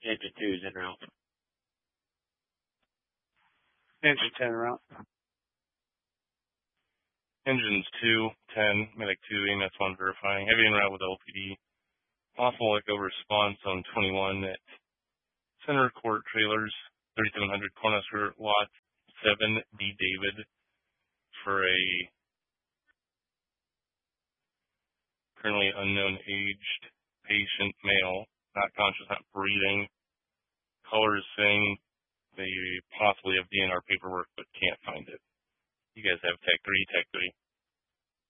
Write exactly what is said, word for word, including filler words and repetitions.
Engine two's en route. Engine ten en route. Engines two, ten, Medic two, A M S one verifying. Heavy en route with L P D. Possible echo response on twenty-one at Center Court Trailers, thirty-seven hundred Cornhusker Lot seven, D. David, for a currently unknown aged patient male, not conscious, not breathing. Caller is saying they possibly have D N R paperwork but can't find it. You guys have Tech three, Tech three.